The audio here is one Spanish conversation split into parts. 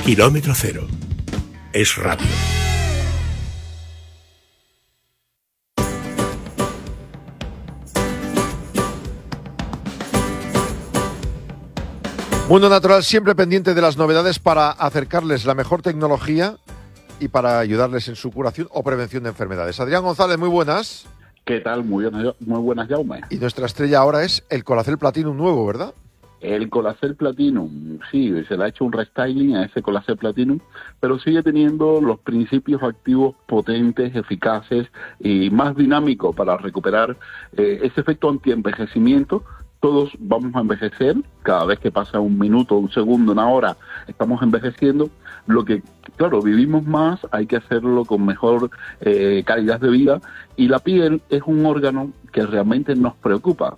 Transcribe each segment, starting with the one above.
Kilómetro Cero. Es radio. Mundo Natural, siempre pendiente de las novedades para acercarles la mejor tecnología y para ayudarles en su curación o prevención de enfermedades. Adrián González, muy buenas. ¿Qué tal? Muy buenas, Jaume. Y nuestra estrella ahora es el Colacel Platinum nuevo, ¿verdad? El Colacel Platinum, sí, se le ha hecho un restyling a ese Colacel Platinum, pero sigue teniendo los principios activos potentes, eficaces y más dinámicos para recuperar ese efecto antienvejecimiento. Todos vamos a envejecer, cada vez que pasa un minuto, un segundo, una hora, estamos envejeciendo. Lo que, claro, vivimos más, hay que hacerlo con mejor calidad de vida, y la piel es un órgano que realmente nos preocupa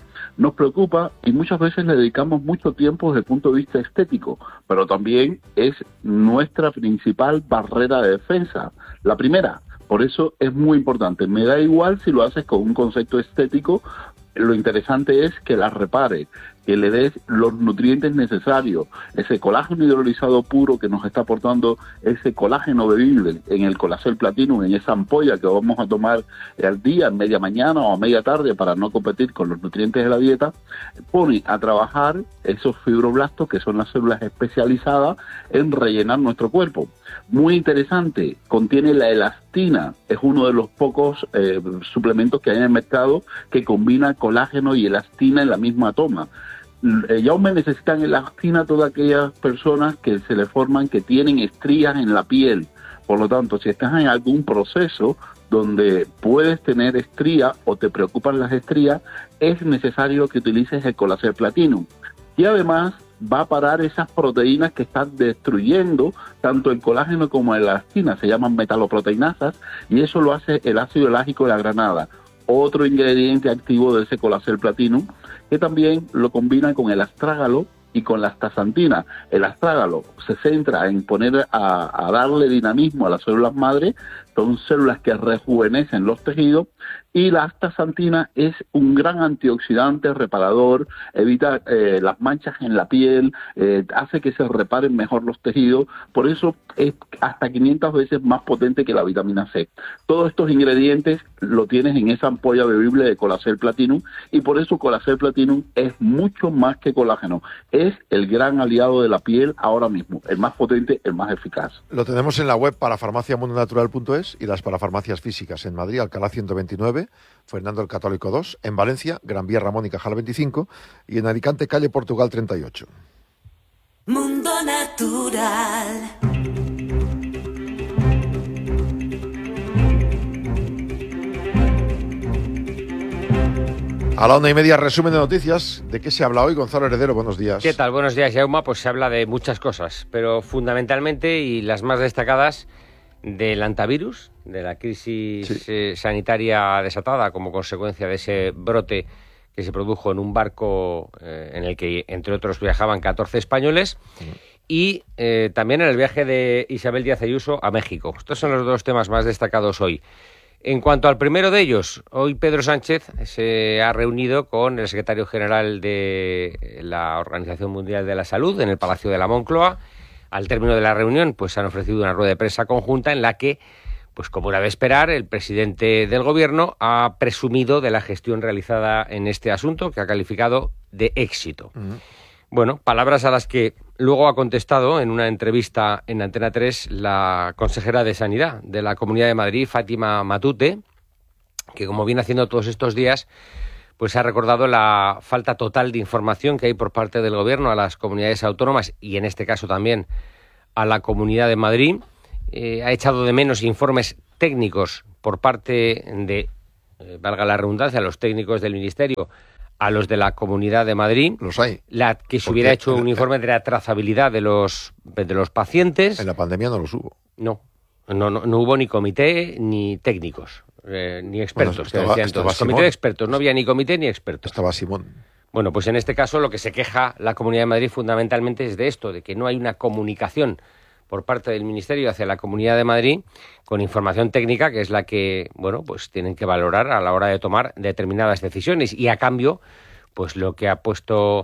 y muchas veces le dedicamos mucho tiempo desde el punto de vista estético, pero también es nuestra principal barrera de defensa, la primera. Por eso es muy importante. Me da igual si lo haces con un concepto estético. Lo interesante es que la repare, que le des los nutrientes necesarios, ese colágeno hidrolizado puro que nos está aportando ese colágeno bebible en el Colacel Platinum, en esa ampolla que vamos a tomar al día, en media mañana o a media tarde para no competir con los nutrientes de la dieta, pone a trabajar esos fibroblastos que son las células especializadas en rellenar nuestro cuerpo. Muy interesante, contiene la elastina, es uno de los pocos suplementos que hay en el mercado que combina colágeno y elastina en la misma toma. Jaume, necesitan elastina todas aquellas personas que se le forman, que tienen estrías en la piel. Por lo tanto, si estás en algún proceso donde puedes tener estría o te preocupan las estrías, es necesario que utilices el Colacel Platinum. Y además va a parar esas proteínas que están destruyendo tanto el colágeno como la elastina, se llaman metaloproteinasas, y eso lo hace el ácido elágico de la granada, otro ingrediente activo de ese Colacel Platinum, que también lo combina con el astrágalo y con la astaxantina. El astrágalo se centra en poner a darle dinamismo a las células madre, son células que rejuvenecen los tejidos, y la astaxantina es un gran antioxidante, reparador, evita las manchas en la piel, hace que se reparen mejor los tejidos, por eso es hasta 500 veces más potente que la vitamina C. Todos estos ingredientes lo tienes en esa ampolla bebible de Colacel Platinum, y por eso Colacel Platinum es mucho más que colágeno, es el gran aliado de la piel ahora mismo, el más potente, el más eficaz. Lo tenemos en la web parafarmaciamundonatural.es y las parafarmacias físicas en Madrid, Alcalá 129, Fernando el Católico 2, en Valencia, Gran Vía Ramón y Cajal 25, y en Alicante, calle Portugal 38. Mundo Natural. A la 1:30, resumen de noticias. ¿De qué se habla hoy? Gonzalo Heredero, buenos días. ¿Qué tal? Buenos días, Jaume. Pues se habla de muchas cosas, pero fundamentalmente, y las más destacadas, del antivirus, de la crisis sanitaria desatada como consecuencia de ese brote que se produjo en un barco en el que, entre otros, viajaban 14 españoles, y también en el viaje de Isabel Díaz Ayuso a México. Estos son los dos temas más destacados hoy. En cuanto al primero de ellos, hoy Pedro Sánchez se ha reunido con el secretario general de la Organización Mundial de la Salud en el Palacio de la Moncloa. Al término de la reunión, pues han ofrecido una rueda de prensa conjunta en la que, pues como era de esperar, el presidente del gobierno ha presumido de la gestión realizada en este asunto, que ha calificado de éxito. Bueno, palabras a las que luego ha contestado en una entrevista en Antena 3 la consejera de Sanidad de la Comunidad de Madrid, Fátima Matute, que, como viene haciendo todos estos días, pues ha recordado la falta total de información que hay por parte del gobierno a las comunidades autónomas y, en este caso, también a la Comunidad de Madrid. Ha echado de menos informes técnicos por parte de, valga la redundancia, los técnicos del Ministerio a los de la Comunidad de Madrid. Los hay. Que se hubiera hecho un informe de la trazabilidad de los pacientes. En la pandemia no los hubo. No hubo ni comité ni técnicos. Ni expertos, bueno, comité de expertos, no había ni comité ni expertos. Estaba Simón. Bueno, pues en este caso lo que se queja la Comunidad de Madrid fundamentalmente es de esto, de que no hay una comunicación por parte del Ministerio hacia la Comunidad de Madrid con información técnica, que es la que, bueno, pues tienen que valorar a la hora de tomar determinadas decisiones. Y a cambio, pues lo que ha puesto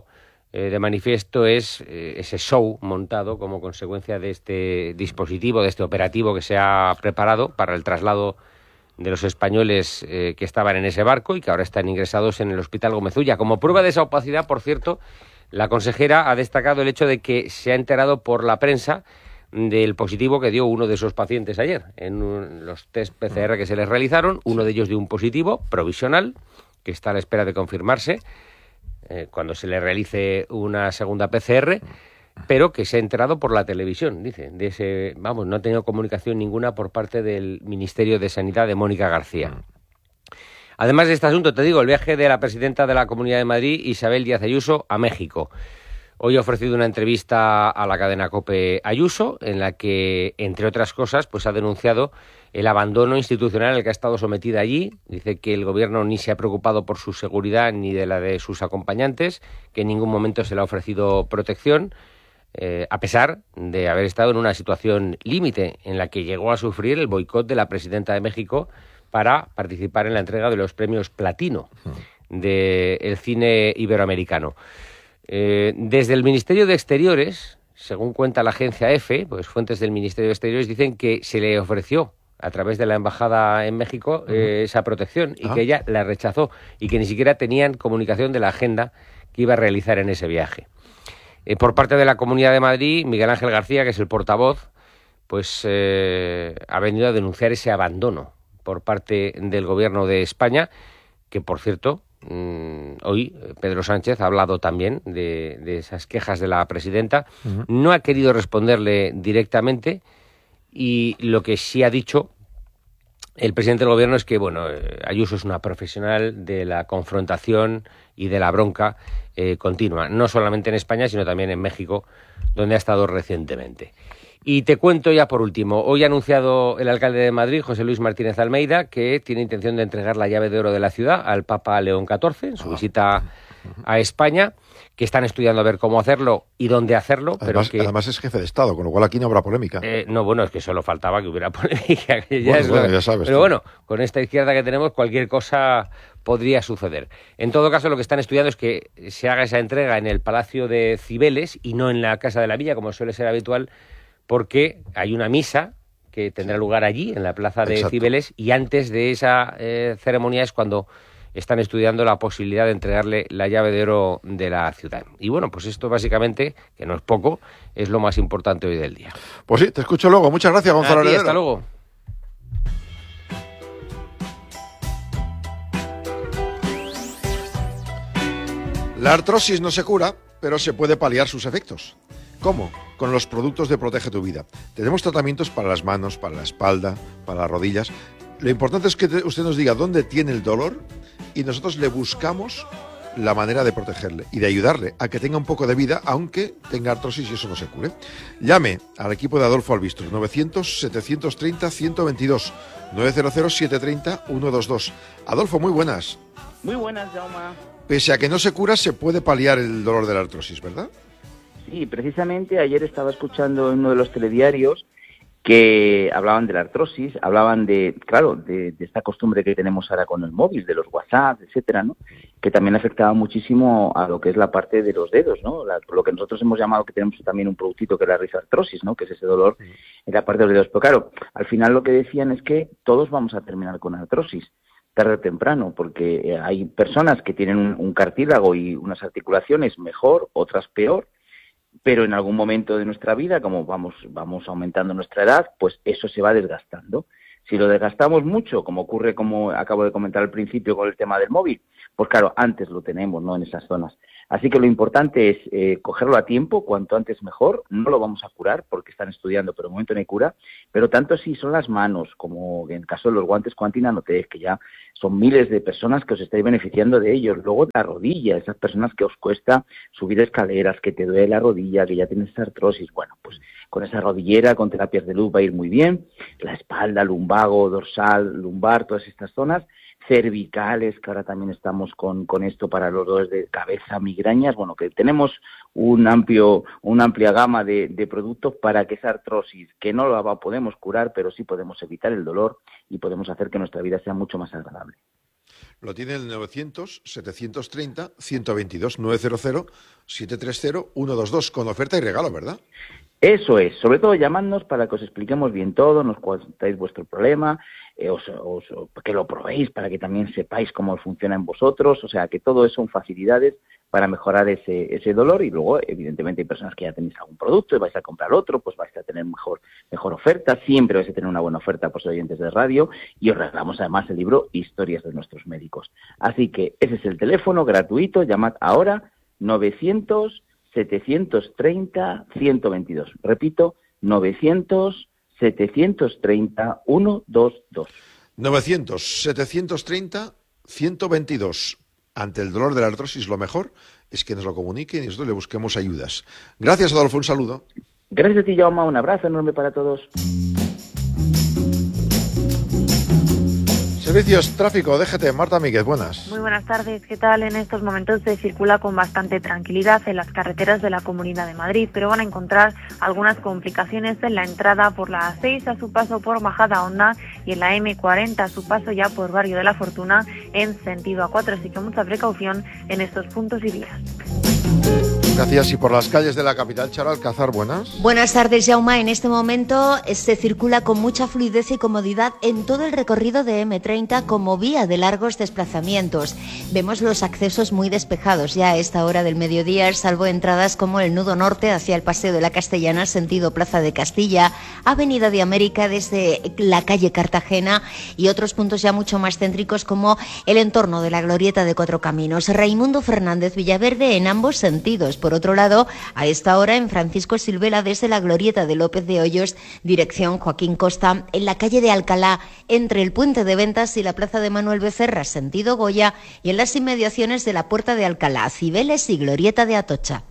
de manifiesto es ese show montado como consecuencia de este dispositivo, de este operativo que se ha preparado para el traslado de los españoles que estaban en ese barco y que ahora están ingresados en el Hospital Gómez Ulla. Como prueba de esa opacidad, por cierto, la consejera ha destacado el hecho de que se ha enterado por la prensa del positivo que dio uno de esos pacientes ayer. En los test PCR que se les realizaron, uno de ellos dio un positivo provisional, que está a la espera de confirmarse cuando se le realice una segunda PCR, pero que se ha enterado por la televisión, dice. No ha tenido comunicación ninguna por parte del Ministerio de Sanidad de Mónica García. Además de este asunto, te digo, el viaje de la presidenta de la Comunidad de Madrid, Isabel Díaz Ayuso, a México. Hoy ha ofrecido una entrevista a la cadena COPE Ayuso, en la que, entre otras cosas, pues ha denunciado el abandono institucional al que ha estado sometida allí. Dice que el gobierno ni se ha preocupado por su seguridad ni de la de sus acompañantes, que en ningún momento se le ha ofrecido protección, a pesar de haber estado en una situación límite en la que llegó a sufrir el boicot de la presidenta de México para participar en la entrega de los premios Platino del cine iberoamericano. Desde el Ministerio de Exteriores, según cuenta la agencia EFE, pues fuentes del Ministerio de Exteriores dicen que se le ofreció a través de la embajada en México esa protección y que ella la rechazó y que ni siquiera tenían comunicación de la agenda que iba a realizar en ese viaje. Por parte de la Comunidad de Madrid, Miguel Ángel García, que es el portavoz, pues ha venido a denunciar ese abandono por parte del Gobierno de España, que por cierto, hoy Pedro Sánchez ha hablado también de esas quejas de la presidenta. No ha querido responderle directamente y lo que sí ha dicho el presidente del Gobierno es que, Ayuso es una profesional de la confrontación y de la bronca continua, no solamente en España, sino también en México, donde ha estado recientemente. Y te cuento ya por último, hoy ha anunciado el alcalde de Madrid, José Luis Martínez Almeida, que tiene intención de entregar la llave de oro de la ciudad al Papa León XIV en su visita a España, que están estudiando a ver cómo hacerlo y dónde hacerlo. Además es jefe de Estado, con lo cual aquí no habrá polémica. Es que solo faltaba que hubiera polémica. Ya sabes. Pero con esta izquierda que tenemos, cualquier cosa podría suceder. En todo caso, lo que están estudiando es que se haga esa entrega en el Palacio de Cibeles y no en la Casa de la Villa, como suele ser habitual, porque hay una misa que tendrá lugar allí, en la plaza de Cibeles, y antes de esa ceremonia es cuando están estudiando la posibilidad de entregarle la llave de oro de la ciudad. Y pues esto básicamente, que no es poco, es lo más importante hoy del día. Pues sí, te escucho luego. Muchas gracias, Gonzalo Heredero. Hasta luego. La artrosis no se cura, pero se puede paliar sus efectos. ¿Cómo? Con los productos de Protege tu Vida. Tenemos tratamientos para las manos, para la espalda, para las rodillas. Lo importante es que usted nos diga dónde tiene el dolor y nosotros le buscamos la manera de protegerle y de ayudarle a que tenga un poco de vida, aunque tenga artrosis y eso no se cure. Llame al equipo de Adolfo Albistro, 900-730-122, 900-730-122. Adolfo, muy buenas. Muy buenas, Jaume. Pese a que no se cura, se puede paliar el dolor de la artrosis, ¿verdad? Sí, precisamente ayer estaba escuchando en uno de los telediarios que hablaban de la artrosis, hablaban de esta costumbre que tenemos ahora con el móvil, de los WhatsApp, etcétera, ¿no? Que también afectaba muchísimo a lo que es la parte de los dedos, ¿no? Lo que nosotros hemos llamado, que tenemos también un productito que es la risartrosis, ¿no? Que es ese dolor en la parte de los dedos. Pero claro, al final lo que decían es que todos vamos a terminar con artrosis, tarde o temprano, porque hay personas que tienen un cartílago y unas articulaciones mejor, otras peor, pero en algún momento de nuestra vida, como vamos aumentando nuestra edad, pues eso se va desgastando. Si lo desgastamos mucho, como ocurre, como acabo de comentar al principio con el tema del móvil, pues claro, antes lo tenemos, ¿no?, en esas zonas. Así que lo importante es cogerlo a tiempo, cuanto antes mejor. No lo vamos a curar porque están estudiando, pero de momento no hay cura. Pero tanto si son las manos, como en el caso de los guantes Quanti Nanotech, que ya son miles de personas que os estáis beneficiando de ellos. Luego la rodilla, esas personas que os cuesta subir escaleras, que te duele la rodilla, que ya tienes artrosis. Bueno, pues con esa rodillera, con terapias de luz va a ir muy bien. La espalda, lumbago, dorsal, lumbar, todas estas zonas. Cervicales, que ahora también estamos con esto para los dolores de cabeza, migrañas, bueno, que tenemos una amplia gama de productos para que esa artrosis, que no la podemos curar, pero sí podemos evitar el dolor y podemos hacer que nuestra vida sea mucho más agradable. Lo tiene el 900-730-122, 900-730-122, con oferta y regalo, ¿verdad? Eso es, sobre todo llamadnos para que os expliquemos bien todo, nos contáis vuestro problema, que lo probéis para que también sepáis cómo funciona en vosotros, o sea, que todo eso son facilidades para mejorar ese dolor, y luego, evidentemente, hay personas que ya tenéis algún producto y vais a comprar otro, pues vais a tener mejor oferta, siempre vais a tener una buena oferta por ser oyentes de radio, y os regalamos además el libro Historias de nuestros médicos. Así que ese es el teléfono gratuito, llamad ahora, 900-730-122. Repito, 900-730-122. 900-730-122. Ante el dolor de la artrosis, lo mejor es que nos lo comuniquen y nosotros le busquemos ayudas. Gracias, Adolfo, un saludo. Gracias a ti, Jaume, un abrazo enorme para todos. Servicios, tráfico, DGT, Marta Míguez, buenas. Muy buenas tardes, ¿qué tal? En estos momentos se circula con bastante tranquilidad en las carreteras de la Comunidad de Madrid, pero van a encontrar algunas complicaciones en la entrada por la A6 a su paso por Majada Honda y en la M40 a su paso ya por Barrio de la Fortuna en sentido A4, así que mucha precaución en estos puntos y vías. Gracias. Y por las calles de la capital, Charo Alcázar, buenas. Buenas tardes, Jaume. En este momento se circula con mucha fluidez y comodidad en todo el recorrido de M30 como vía de largos desplazamientos. Vemos los accesos muy despejados ya a esta hora del mediodía, salvo entradas como el nudo norte hacia el Paseo de la Castellana, sentido Plaza de Castilla, Avenida de América desde la calle Cartagena y otros puntos ya mucho más céntricos como el entorno de la Glorieta de Cuatro Caminos. Raimundo Fernández Villaverde en ambos sentidos. Por otro lado, a esta hora en Francisco Silvela desde la Glorieta de López de Hoyos, dirección Joaquín Costa, en la calle de Alcalá, entre el Puente de Ventas y la Plaza de Manuel Becerra, sentido Goya, y en las inmediaciones de la Puerta de Alcalá, Cibeles y Glorieta de Atocha.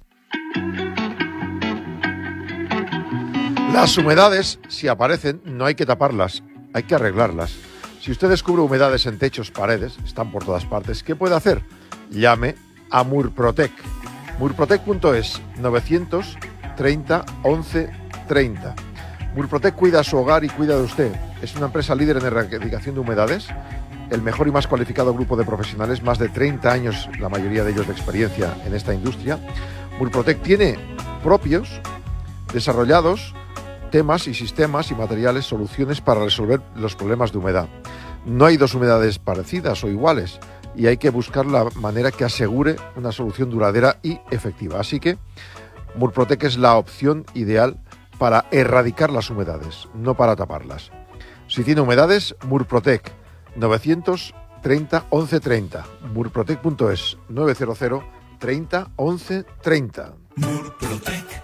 Las humedades, si aparecen, no hay que taparlas, hay que arreglarlas. Si usted descubre humedades en techos, paredes, están por todas partes, ¿qué puede hacer? Llame a Murprotec. Murprotec.es, 930 11 30. Murprotec cuida su hogar y cuida de usted. Es una empresa líder en erradicación de humedades, el mejor y más cualificado grupo de profesionales, más de 30 años, la mayoría de ellos de experiencia en esta industria. Murprotec tiene propios, desarrollados, temas y sistemas y materiales, soluciones para resolver los problemas de humedad. No hay dos humedades parecidas o iguales, y hay que buscar la manera que asegure una solución duradera y efectiva. Así que Murprotec es la opción ideal para erradicar las humedades, no para taparlas. Si tiene humedades, Murprotec, 930 11 30. Murprotec.es, 900 30 11 30. Murprotec.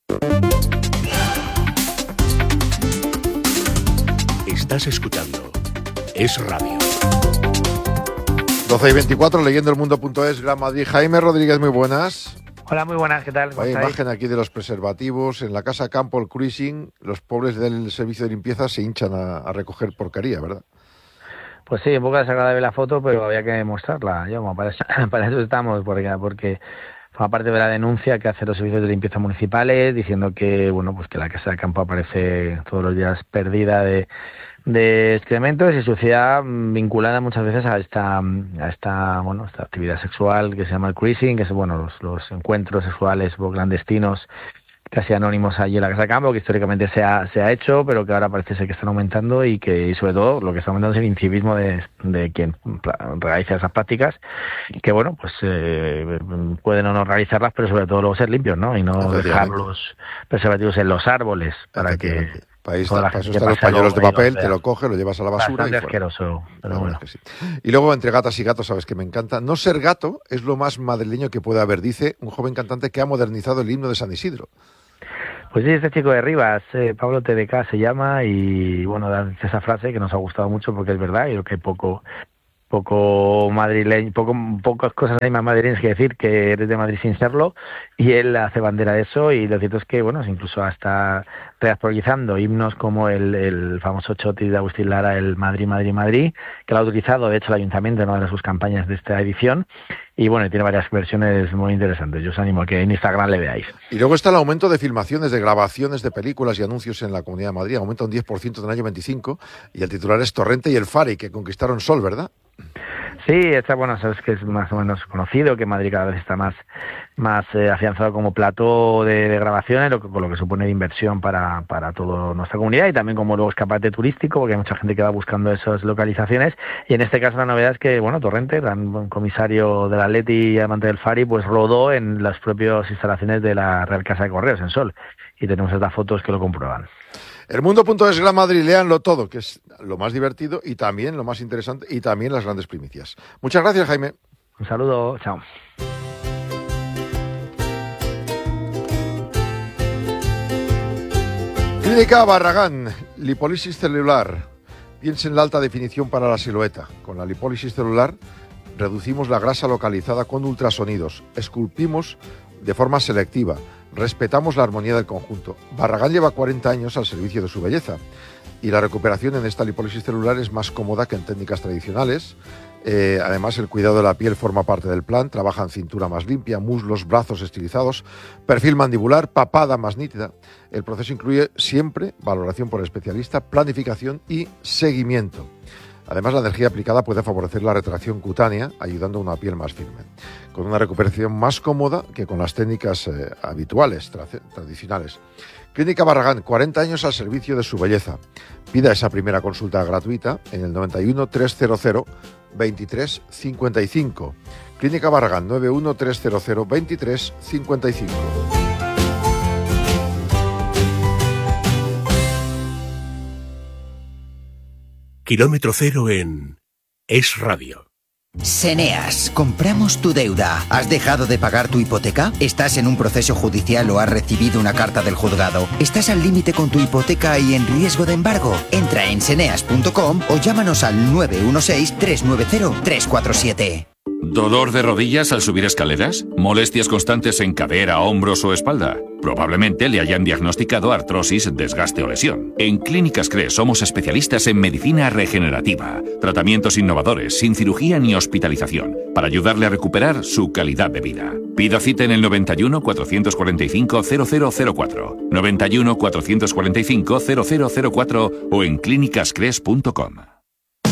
Estás escuchando Es Radio. 12 y 24, leyendo elmundo.es, Gran Madrid. Jaime Rodríguez, muy buenas. Hola, muy buenas, ¿qué tal? Hay imagen aquí de los preservativos. En la casa Campo, el cruising, los pobres del servicio de limpieza se hinchan a recoger porquería, ¿verdad? Pues sí, un poco desagradable la foto, pero había que mostrarla. Yo, para eso estamos, porque forma parte de la denuncia que hacen los servicios de limpieza municipales, diciendo que, bueno, pues que la casa de campo aparece todos los días perdida de excrementos y suciedad vinculada muchas veces a esta actividad sexual que se llama el cruising, que es, bueno, los encuentros sexuales clandestinos casi anónimos allí en la casa de campo, que históricamente se ha hecho, pero que ahora parece ser que están aumentando y sobre todo lo que está aumentando es el incivismo de quien realiza esas prácticas, que bueno, pues pueden o no realizarlas, pero sobre todo luego ser limpios, ¿no? Y no dejar los preservativos en los árboles para que... Para eso están los pañuelos de papel, te lo coges, lo llevas a la basura. Bastante asqueroso, pero bueno. Que sí. Y luego, entre gatas y gatos, sabes que me encanta. No ser gato es lo más madrileño que puede haber, dice un joven cantante que ha modernizado el himno de San Isidro. Pues sí, este chico de Rivas, Pablo TDK se llama, y bueno, dice esa frase que nos ha gustado mucho porque es verdad, y lo que poco madrileño, pocas cosas hay más madrileñas que decir que eres de Madrid sin serlo, y él hace bandera de eso, y lo cierto es que, bueno, incluso hasta reactualizando himnos como el famoso Choti de Agustín Lara, el Madrid, Madrid, Madrid, que lo ha utilizado, de hecho, el Ayuntamiento en una de sus campañas de esta edición, y bueno, tiene varias versiones muy interesantes. Yo os animo a que en Instagram le veáis. Y luego está el aumento de filmaciones, de grabaciones de películas y anuncios en la Comunidad de Madrid, aumenta un 10% en el año 25, y el titular es Torrente y el Fari, que conquistaron Sol, ¿verdad? Sí, sabes que es más o menos conocido, que Madrid cada vez está más afianzado como plató de grabaciones, con lo que supone de inversión para toda nuestra comunidad, y también como luego escaparate turístico, porque hay mucha gente que va buscando esas localizaciones. Y en este caso la novedad es que, Torrente, gran comisario del Atleti y amante del Fari, pues rodó en las propias instalaciones de la Real Casa de Correos, en Sol. Y tenemos estas fotos que lo comprueban. Elmundo.es Gran Madrid, léanlo todo, que es lo más divertido y también lo más interesante y también las grandes primicias. Muchas gracias, Jaime. Un saludo, chao. Clínica Barragán, lipólisis celular. Piensa en la alta definición para la silueta. Con la lipólisis celular reducimos la grasa localizada con ultrasonidos, esculpimos de forma selectiva, respetamos la armonía del conjunto. Barragán lleva 40 años al servicio de su belleza y la recuperación en esta lipólisis celular es más cómoda que en técnicas tradicionales. Además, el cuidado de la piel forma parte del plan. Trabajan cintura más limpia, muslos, brazos estilizados, perfil mandibular, papada más nítida. El proceso incluye siempre valoración por especialista, planificación y seguimiento. Además, la energía aplicada puede favorecer la retracción cutánea, ayudando a una piel más firme, con una recuperación más cómoda que con las técnicas habituales, tradicionales. Clínica Barragán, 40 años al servicio de su belleza. Pida esa primera consulta gratuita en el 91 300 23 55. Clínica Barragán, 91 300 23 55. Kilómetro cero en Es Radio. Seneas, compramos tu deuda. ¿Has dejado de pagar tu hipoteca? ¿Estás en un proceso judicial o has recibido una carta del juzgado? ¿Estás al límite con tu hipoteca y en riesgo de embargo? Entra en seneas.com o llámanos al 916-390-347. ¿Dolor de rodillas al subir escaleras? ¿Molestias constantes en cadera, hombros o espalda? Probablemente le hayan diagnosticado artrosis, desgaste o lesión. En Clínicas CRE somos especialistas en medicina regenerativa, tratamientos innovadores, sin cirugía ni hospitalización, para ayudarle a recuperar su calidad de vida. Pida cita en el 91 445 0004, 91 445 0004 o en clínicascres.com.